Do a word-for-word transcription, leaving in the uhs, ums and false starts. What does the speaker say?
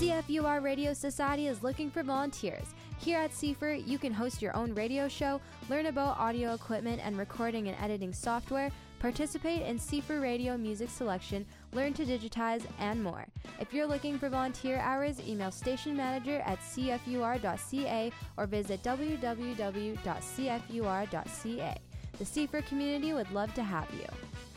C F U R Radio Society is looking for volunteers. Here at C F U R, you can host your own radio show, learn about audio equipment and recording and editing software, participate in C F U R radio music selection, learn to digitize, and more. If you're looking for volunteer hours, email station manager at c f u r dot c a or visit w w w dot c f u r dot c a. The C F U R community would love to have you.